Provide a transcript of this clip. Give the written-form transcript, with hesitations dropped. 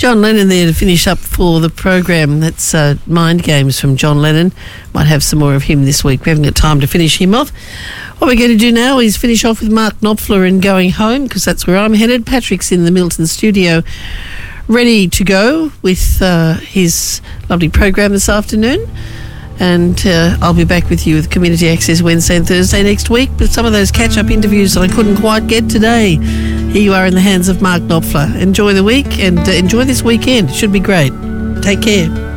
John Lennon there to finish up for the program. That's Mind Games from John Lennon. Might have some more of him this week. We haven't got time to finish him off. What we're going to do now is finish off with Mark Knopfler and Going Home, because that's where I'm headed. Patrick's in the Milton studio ready to go with his lovely program this afternoon. And I'll be back with you with Community Access Wednesday and Thursday next week with some of those catch-up interviews that I couldn't quite get today. Here you are in the hands of Mark Knopfler. Enjoy the week and enjoy this weekend. It should be great. Take care.